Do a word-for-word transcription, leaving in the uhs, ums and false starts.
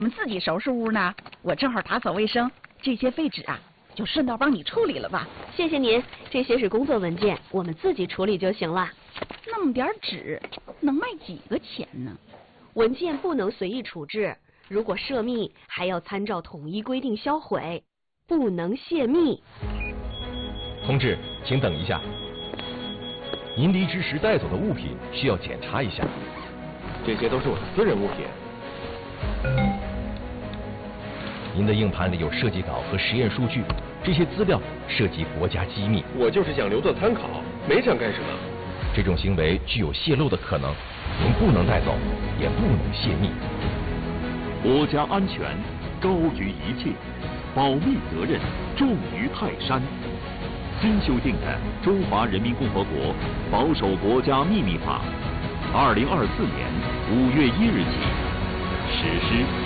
我们自己收拾屋呢，我正好打扫卫生，这些废纸啊，就顺道帮你处理了吧。 谢谢您，这些是工作文件，我们自己处理就行了。 那么点纸，能卖几个钱呢？ 文件不能随意处置，如果涉密，还要参照统一规定销毁，不能泄密。 同志，请等一下。您离职时带走的物品需要检查一下。 这些都是我的私人物品。 您的硬盘里有设计稿和实验数据，这些资料涉及国家机密。 我就是想留作参考，没想干什么。 这种行为具有泄露的可能，您不能带走，也不能泄密。 国家安全高于一切，保密责任重于泰山。新修订的《中华人民共和国保守国家秘密法》，二零二四年五月一日起实施。